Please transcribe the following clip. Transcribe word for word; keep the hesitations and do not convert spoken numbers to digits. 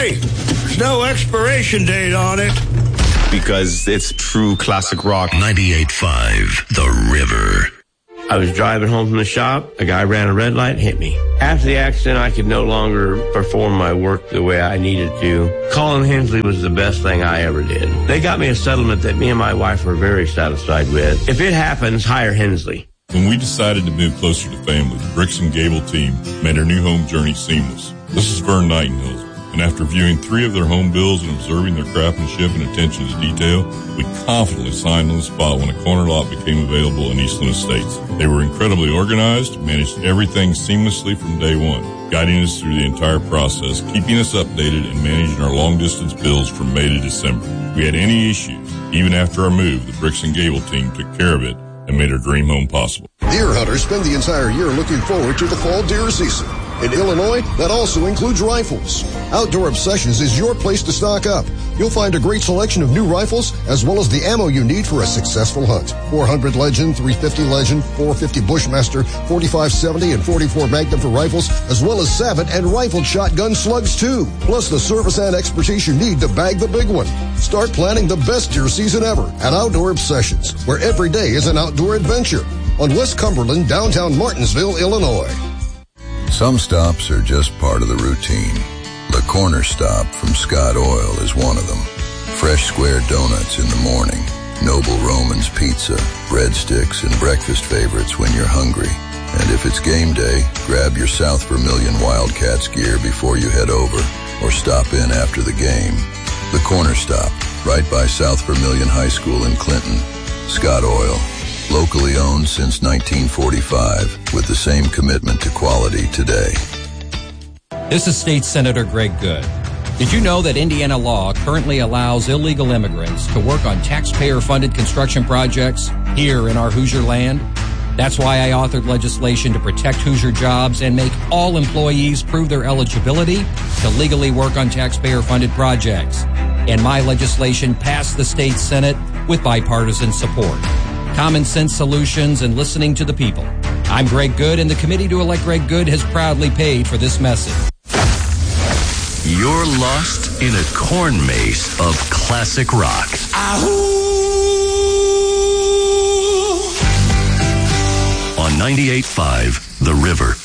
Hey, there's no expiration date on it. Because it's true classic rock. ninety-eight point five, The River. I was driving home from the shop. A guy ran a red light and hit me. After the accident, I could no longer perform my work the way I needed to. Calling Hensley was the best thing I ever did. They got me a settlement that me and my wife were very satisfied with. If it happens, hire Hensley. When we decided to move closer to family, the Bricks and Gable team made our new home journey seamless. This is Vern Nightingale, and after viewing three of their home builds and observing their craftsmanship and attention to detail, we confidently signed on the spot when a corner lot became available in Eastland Estates. They were incredibly organized, managed everything seamlessly from day one, guiding us through the entire process, keeping us updated, and managing our long-distance builds from May to December. If we had any issues, even after our move, the Bricks and Gable team took care of it and made our dream home possible. Deer hunters spend the entire year looking forward to the fall deer season. In Illinois, that also includes rifles. Outdoor Obsessions is your place to stock up. You'll find a great selection of new rifles, as well as the ammo you need for a successful hunt. four hundred Legend, three fifty Legend, four fifty Bushmaster, forty-five seventy, and forty-four Magnum for rifles, as well as Savant and rifled shotgun slugs, too. Plus the service and expertise you need to bag the big one. Start planning the best deer season ever at Outdoor Obsessions, where every day is an outdoor adventure. On West Cumberland, downtown Martinsville, Illinois. Some stops are just part of the routine. The Corner Stop from Scott Oil is one of them. Fresh square donuts in the morning, Noble Roman's pizza, breadsticks, and breakfast favorites when you're hungry. And if it's game day, grab your South Vermilion Wildcats gear before you head over, or stop in after the game. The Corner Stop, right by South Vermilion High School in Clinton. Scott Oil. Locally owned since nineteen forty-five, with the same commitment to quality today. This is State Senator Greg Good. Did you know that Indiana law currently allows illegal immigrants to work on taxpayer-funded construction projects here in our Hoosier land? That's why I authored legislation to protect Hoosier jobs and make all employees prove their eligibility to legally work on taxpayer-funded projects. And my legislation passed the state Senate with bipartisan support. Common sense solutions and listening to the people. I'm Greg Good, and the committee to elect Greg Good has proudly paid for this message. You're lost in a corn maze of classic rock. Ahoo! On ninety-eight point five, The River.